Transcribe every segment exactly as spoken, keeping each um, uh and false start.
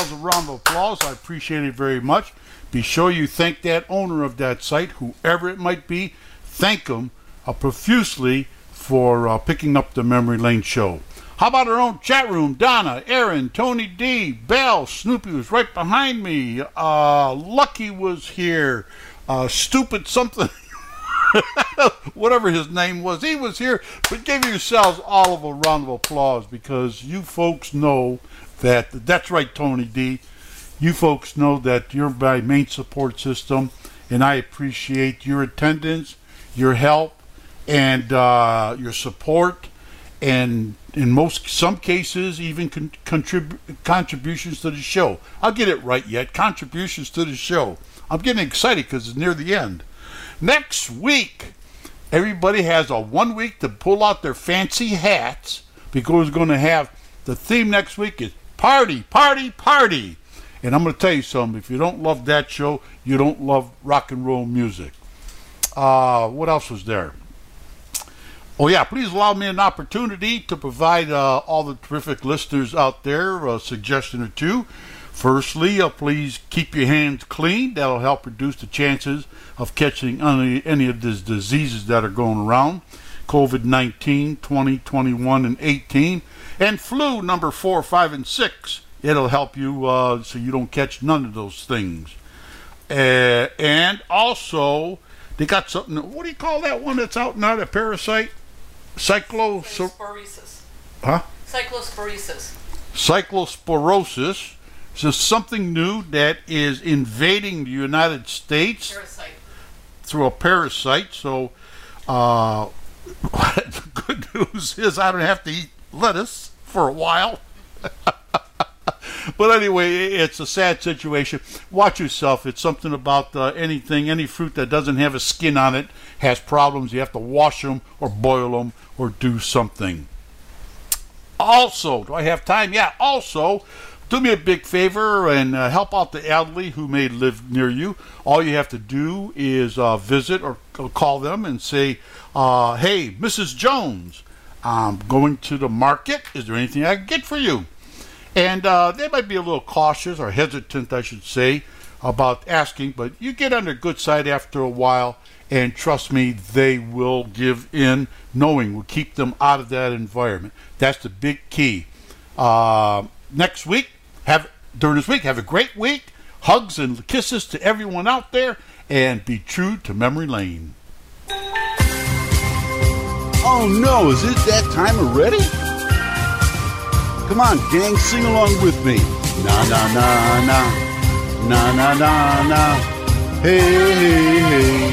yourselves a round of applause. I appreciate it very much. Be sure you thank that owner of that site, whoever it might be. Thank them uh, profusely for uh, picking up the Memory Lane Show. How about our own chat room? Donna, Aaron, Tony D, Bell, Snoopy was right behind me. Uh, Lucky was here. Uh, stupid something, whatever his name was, he was here. But give yourselves all of a round of applause because you folks know that, that's right, Tony D. You folks know that you're my main support system, and I appreciate your attendance, your help, and uh, your support, and in most some cases even con- contrib- contributions to the show. I'll get it right yet. Contributions to the show. I'm getting excited because it's near the end. Next week, everybody has a one week to pull out their fancy hats because we're going to have the theme next week is party, party, party. And I'm going to tell you something. If you don't love that show, you don't love rock and roll music. Uh, what else was there? Oh, yeah, please allow me an opportunity to provide uh, all the terrific listeners out there a suggestion or two. Firstly, uh, please keep your hands clean. That'll help reduce the chances of catching any, any of these diseases that are going around. COVID nineteen, twenty, twenty-one, and eighteen. And flu number four, five, and six. It'll help you uh, so you don't catch none of those things. Uh, and also, they got something, what do you call that one that's out now, that parasite? Cyclo... Cyclosporisis. Huh? Cyclosporisis. Cyclosporosis. This is something new that is invading the United States. Parasite. Through a parasite. So, uh, the good news is I don't have to eat lettuce for a while. But anyway, it's a sad situation. Watch yourself. It's something about uh, anything, any fruit that doesn't have a skin on it has problems. You have to wash them or boil them or do something. Also, do I have time? Yeah, also, do me a big favor and uh, help out the elderly who may live near you. All you have to do is uh, visit or call them and say, uh, hey, Missus Jones, I'm going to the market. Is there anything I can get for you? And uh, they might be a little cautious or hesitant, I should say, about asking, but you get on their good side after a while, and trust me, they will give in, knowing we'll keep them out of that environment. That's the big key. Uh, next week, have during this week, have a great week. Hugs and kisses to everyone out there, and be true to Memory Lane. Oh no, is it that time already? Come on, gang, sing along with me. Na na na na, na na na na. Hey hey hey,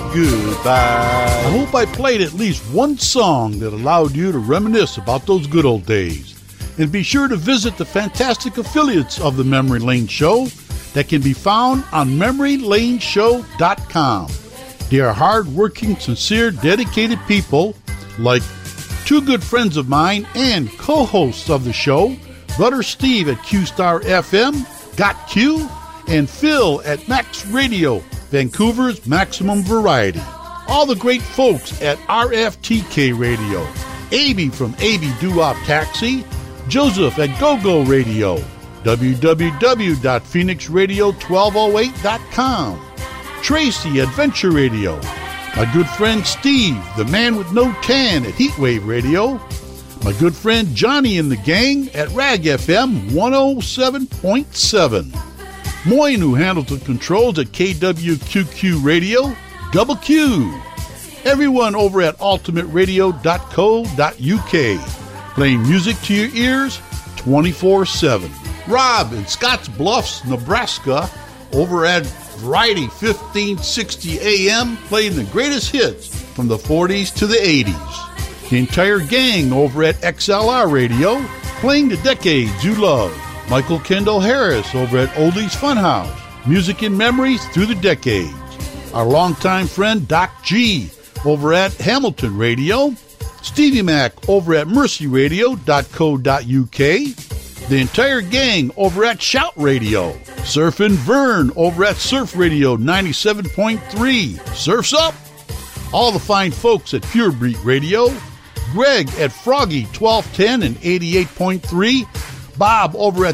goodbye. I hope I played at least one song that allowed you to reminisce about those good old days. And be sure to visit the fantastic affiliates of the Memory Lane Show that can be found on memory lane show dot com. They are hard-working, sincere, dedicated people like two good friends of mine and co-hosts of the show, Brother Steve at Q-Star F M, Got Q, and Phil at Max Radio, Vancouver's Maximum Variety. All the great folks at R F T K Radio, A B from A B Doo-Wop Taxi, Joseph at Go-Go Radio, w w w dot phoenix radio twelve oh eight dot com, Tracy at Venture Radio, my good friend Steve, the man with no tan at Heatwave Radio, my good friend Johnny and the gang at Rag F M one oh seven point seven, Moyne, who handles the controls at K W Q Q Radio, Double Q, everyone over at ultimate radio dot co dot u k, playing music to your ears twenty-four seven. Rob in Scotts Bluffs, Nebraska, over at Variety fifteen sixty A M, playing the greatest hits from the forties to the eighties. The entire gang over at X L R Radio, playing the decades you love. Michael Kendall Harris over at Oldies Funhouse, music and memories through the decades. Our longtime friend Doc G over at Hamilton Radio, Stevie Mac over at mercy radio dot co dot u k, the entire gang over at Shout Radio, Surfin' Vern over at Surf Radio ninety-seven point three, Surf's Up, all the fine folks at Pure Beat Radio, Greg at Froggy twelve ten and eighty-eight point three, Bob over at